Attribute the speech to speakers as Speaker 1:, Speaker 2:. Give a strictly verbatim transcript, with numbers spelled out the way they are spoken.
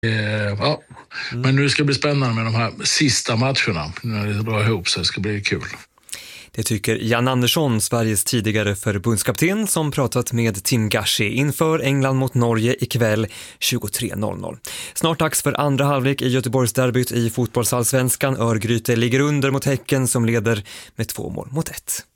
Speaker 1: Eh, ja. Mm. Men nu ska det bli spännande med de här sista matcherna. När det drar ihop sig ska bli kul.
Speaker 2: Det tycker Jan Andersson, Sveriges tidigare förbundskapten, som pratat med Tim Gashi inför England mot Norge ikväll tjugotre noll noll. Snart dags för andra halvlek i Göteborgsderbyt i fotbollsallsvenskan. Örgryte ligger under mot Häcken som leder med två mål mot ett.